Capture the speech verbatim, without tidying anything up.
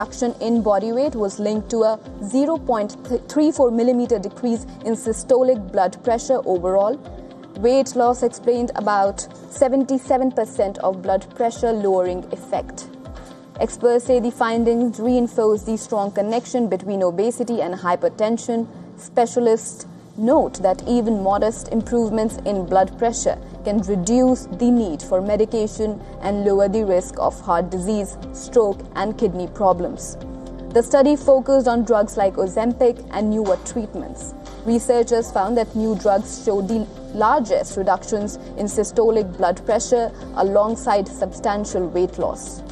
reduction in body weight was linked to a zero point three four millimeter decrease in systolic blood pressure overall. Weight loss explained about seventy-seven percent of blood pressure lowering effect. Experts say the findings reinforce the strong connection between obesity and hypertension. Specialists note that even modest improvements in blood pressure can reduce the need for medication and lower the risk of heart disease, stroke, and kidney problems. The study focused on drugs like Ozempic and newer treatments. Researchers found that new drugs showed the largest reductions in systolic blood pressure alongside substantial weight loss.